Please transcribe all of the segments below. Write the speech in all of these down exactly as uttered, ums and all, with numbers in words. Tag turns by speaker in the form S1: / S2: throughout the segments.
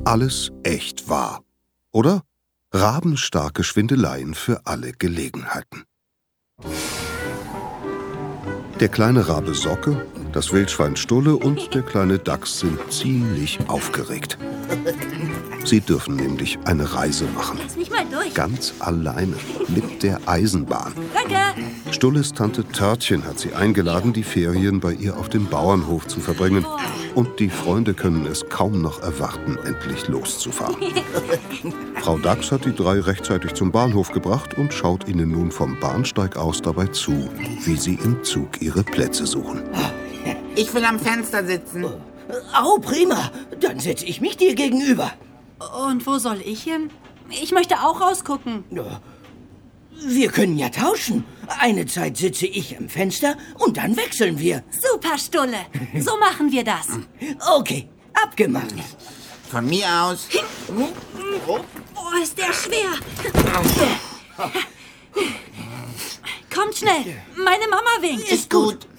S1: alles echt wahr. Oder rabenstarke Schwindeleien für alle Gelegenheiten. Der kleine Rabe Socke, das Wildschwein Stulle und der kleine Dachs sind ziemlich aufgeregt. Sie dürfen nämlich eine Reise machen.
S2: Lass mich mal durch.
S1: Ganz alleine, mit der Eisenbahn.
S2: Danke.
S1: Stulles Tante Törtchen hat sie eingeladen, die Ferien bei ihr auf dem Bauernhof zu verbringen. Und die Freunde können es kaum noch erwarten, endlich loszufahren. Frau Dachs hat die drei rechtzeitig zum Bahnhof gebracht und schaut ihnen nun vom Bahnsteig aus dabei zu, wie sie im Zug ihre Plätze suchen.
S3: Ich will am Fenster sitzen.
S4: Oh, prima. Dann setze ich mich dir gegenüber.
S2: Und wo soll ich hin? Ich möchte auch rausgucken.
S4: Wir können ja tauschen. Eine Zeit sitze ich am Fenster und dann wechseln wir.
S2: Super, Stulle. So machen wir das.
S4: Okay, abgemacht.
S3: Von mir aus.
S2: Oh, ist der schwer. Kommt schnell. Meine Mama winkt.
S3: Ist gut.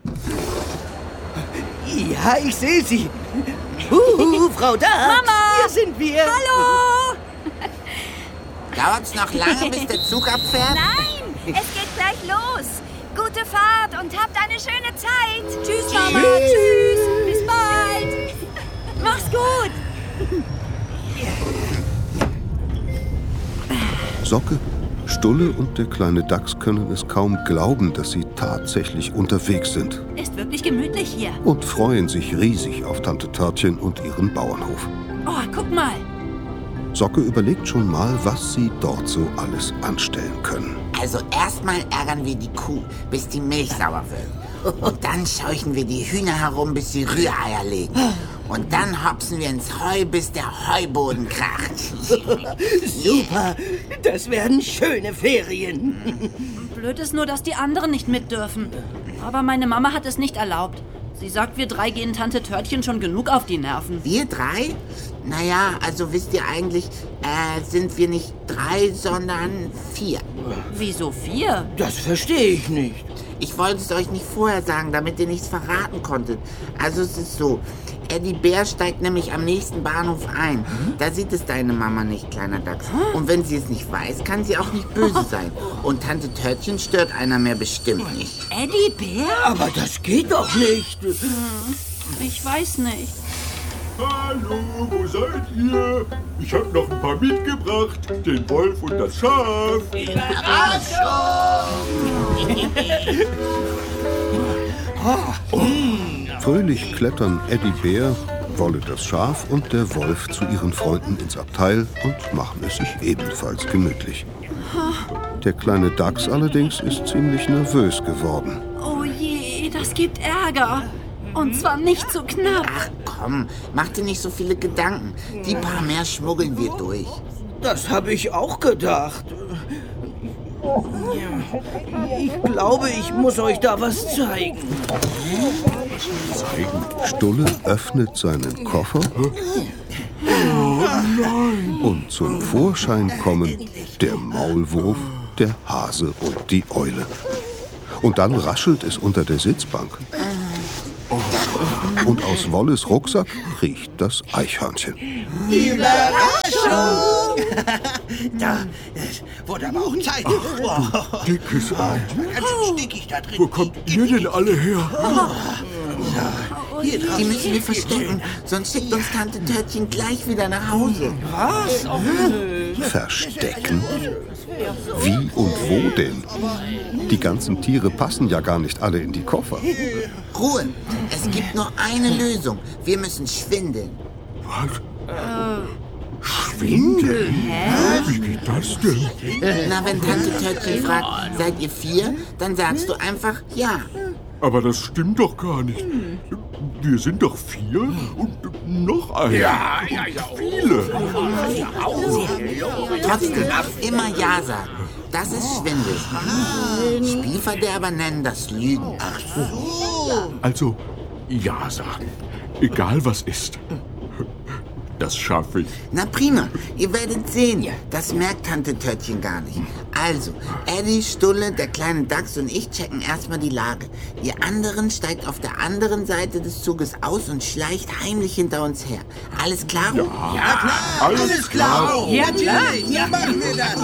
S4: Ja, ich sehe sie. Huhu, Frau Dachs.
S2: Mama!
S4: Hier sind wir.
S2: Hallo!
S3: Dauert's noch lange, bis der Zug abfährt?
S5: Nein, es geht gleich los. Gute Fahrt und habt eine schöne Zeit.
S2: Tschüss, Mama. Tschüss. Bis bald. Mach's gut.
S1: Socke, Stulle und der kleine Dachs können es kaum glauben, dass sie tatsächlich unterwegs sind.
S2: Ist wirklich gemütlich hier.
S1: Und freuen sich riesig auf Tante Törtchen und ihren Bauernhof.
S2: Oh, guck mal.
S1: Socke überlegt schon mal, was sie dort so alles anstellen können.
S3: Also erstmal ärgern wir die Kuh, bis die Milch sauer wird. Und dann scheuchen wir die Hühner herum, bis sie Rühreier legen. Und dann hopsen wir ins Heu, bis der Heuboden kracht.
S4: Super, das werden schöne Ferien.
S2: Blöd ist nur, dass die anderen nicht mit dürfen. Aber meine Mama hat es nicht erlaubt. Sie sagt, wir drei gehen Tante Törtchen schon genug auf die Nerven.
S3: Wir drei? Naja, also wisst ihr eigentlich, äh, sind wir nicht drei, sondern vier.
S2: Wieso vier?
S4: Das verstehe ich nicht.
S3: Ich wollte es euch nicht vorher sagen, damit ihr nichts verraten konntet. Also es ist so, Eddie Bär steigt nämlich am nächsten Bahnhof ein. Da sieht es deine Mama nicht, kleiner Dachs. Und wenn sie es nicht weiß, kann sie auch nicht böse sein. Und Tante Törtchen stört einer mehr bestimmt nicht.
S2: Eddie Bär?
S4: Aber das geht doch nicht.
S2: Ich weiß nicht.
S6: Hallo, wo seid ihr? Ich hab noch ein paar mitgebracht. Den Wolf und das Schaf.
S1: Fröhlich klettern Eddie Bär, Wolle das Schaf und der Wolf zu ihren Freunden ins Abteil und machen es sich ebenfalls gemütlich. Der kleine Dachs allerdings ist ziemlich nervös geworden.
S2: Oh je, das gibt Ärger. Und zwar nicht so knapp.
S3: Ach komm, mach dir nicht so viele Gedanken. Die paar mehr schmuggeln wir durch.
S4: Das habe ich auch gedacht. Ich glaube, ich muss euch da was zeigen.
S6: Zeigen.
S1: Stulle öffnet seinen Koffer und zum Vorschein kommen der Maulwurf, der Hase und die Eule. Und dann raschelt es unter der Sitzbank. Und aus Wolles Rucksack kriecht das Eichhörnchen.
S4: Überraschung! Da, es wurde aber auch Zeit.
S6: Ach, dickes Ei.
S4: Ganz schön stickig da drin.
S6: Wo kommt ihr denn alle her?
S3: Die müssen wir verstecken, sonst schickt uns Tante Törtchen gleich wieder nach Hause.
S1: Verstecken? Wie und wo denn? Die ganzen Tiere passen ja gar nicht alle in die Koffer.
S3: Ruhe, es gibt nur eine Lösung. Wir müssen schwindeln.
S6: Was? Schwindeln? Hä? Wie geht das denn?
S3: Na, wenn Tante Törtchen fragt, seid ihr vier, dann sagst du einfach ja.
S6: Aber das stimmt doch gar nicht. Wir sind doch vier und noch einer. Ja, ja, ja. Viele.
S3: Trotzdem immer ja sagen. Das ist Schwindel. Spielverderber nennen das Lügen. Ach so.
S6: Also, ja sagen. Egal was ist. Das schaffe ich.
S3: Na prima, ihr werdet sehen. Das merkt Tante Törtchen gar nicht. Also, Eddie, Stulle, der kleine Dachs und ich checken erstmal die Lage. Ihr anderen steigt auf der anderen Seite des Zuges aus und schleicht heimlich hinter uns her. Alles klar?
S6: Ja,
S7: klar.
S6: Alles, alles klar.
S7: klar.
S4: Ja, klar.
S7: Ja, machen wir das.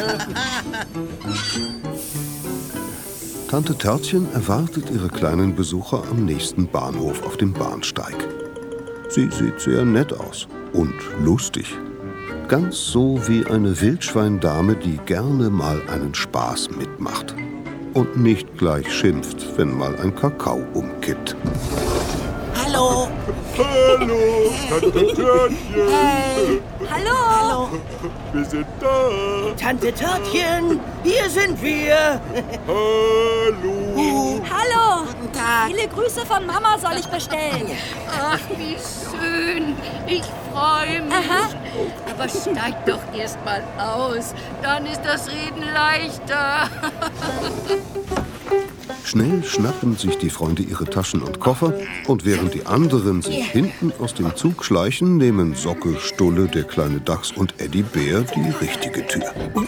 S1: Tante Törtchen erwartet ihre kleinen Besucher am nächsten Bahnhof auf dem Bahnsteig. Sie sieht sehr nett aus und lustig. Ganz so wie eine Wildschweindame, die gerne mal einen Spaß mitmacht. Und nicht gleich schimpft, wenn mal ein Kakao umkippt.
S3: Hallo!
S6: Hallo, Tante Törtchen.
S3: Hey!
S2: Hallo!
S3: Hallo!
S6: Wir sind da.
S4: Tante Törtchen, hier sind wir.
S6: Hallo.
S2: Hallo!
S3: Guten Tag!
S2: Viele Grüße von Mama soll ich bestellen.
S8: Ach, wie schön. Ich freue mich.
S2: Aha.
S8: Aber steig doch erst mal aus. Dann ist das Reden leichter.
S1: Schnell schnappen sich die Freunde ihre Taschen und Koffer und während die anderen sich hinten aus dem Zug schleichen, nehmen Socke, Stulle, der kleine Dachs und Eddie Bär die richtige Tür.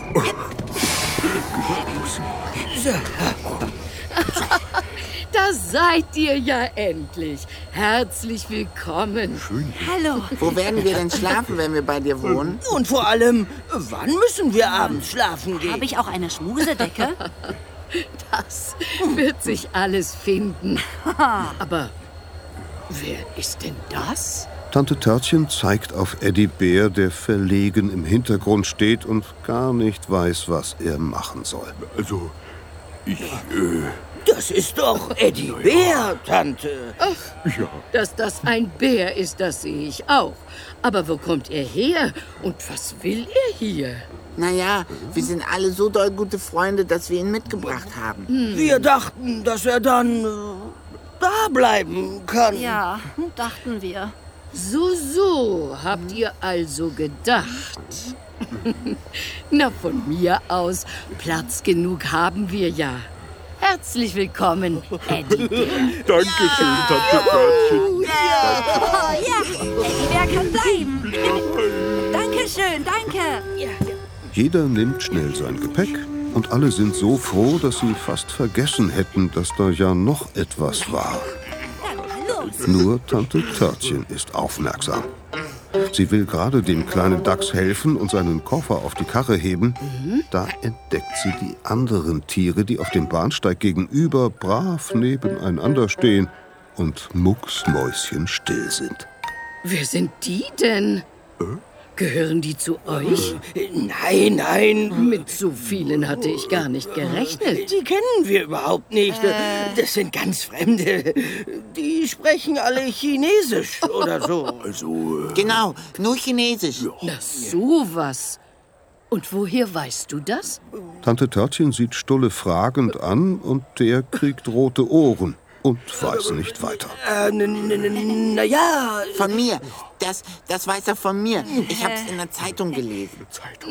S8: Da seid ihr ja endlich. Herzlich willkommen.
S2: Hallo.
S3: Wo werden wir denn schlafen, wenn wir bei dir wohnen?
S4: Und vor allem, wann müssen wir abends schlafen gehen?
S2: Habe ich auch eine Schmusedecke?
S8: Das wird sich alles finden. Aber wer ist denn das?
S1: Tante Törtchen zeigt auf Eddie Bär, der verlegen im Hintergrund steht und gar nicht weiß, was er machen soll.
S6: Also, ich, äh,
S4: Das ist doch Eddie Bär, Tante.
S6: ja.
S8: Dass das ein Bär ist, das sehe ich auch. Aber wo kommt er her? Und was will er hier?
S3: Naja, wir sind alle so doll gute Freunde, dass wir ihn mitgebracht haben.
S4: Wir dachten, dass er dann äh, da bleiben kann.
S2: Ja, dachten wir.
S8: So, so, habt ihr also gedacht. Na, von mir aus, Platz genug haben wir ja. Herzlich willkommen, Eddie Bär.
S6: Dankeschön, Tante Törtchen.
S2: Oh ja, Eddie Bär kann bleiben. Dankeschön, danke.
S1: Jeder nimmt schnell sein Gepäck und alle sind so froh, dass sie fast vergessen hätten, dass da ja noch etwas war. Nur Tante Törtchen ist aufmerksam. Sie will gerade dem kleinen Dachs helfen und seinen Koffer auf die Karre heben. Da entdeckt sie die anderen Tiere, die auf dem Bahnsteig gegenüber brav nebeneinander stehen und mucksmäuschenstill sind.
S8: Wer sind die denn? Gehören die zu euch?
S4: Nein, nein,
S8: Mit so vielen hatte ich gar nicht gerechnet.
S4: die kennen wir überhaupt nicht. Das sind ganz Fremde. Die sprechen alle Chinesisch oder so.
S6: Also, äh,
S3: Genau, nur Chinesisch.
S8: Na, sowas. Und woher weißt du das?
S1: Tante Törtchen sieht Stulle fragend an und der kriegt rote Ohren und weiß nicht weiter.
S4: Äh, na ja,
S3: Von mir. Das, das weiß er von mir. Ich hab's in der Zeitung gelesen.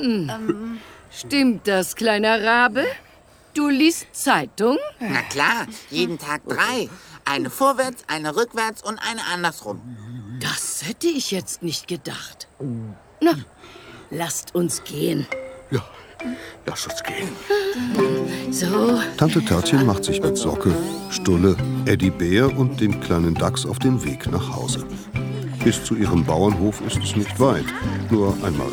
S8: Stimmt das, kleiner Rabe? Du liest Zeitung?
S3: Na klar, jeden Tag drei. Eine vorwärts, eine rückwärts und eine andersrum.
S8: Das hätte ich jetzt nicht gedacht. Na, lasst uns gehen.
S6: ja, lass uns gehen.
S8: So,
S1: Tante Törtchen macht sich mit Socke, Stulle, Eddie Bär und dem kleinen Dachs auf den Weg nach Hause. Bis zu ihrem Bauernhof ist es nicht weit. Nur einmal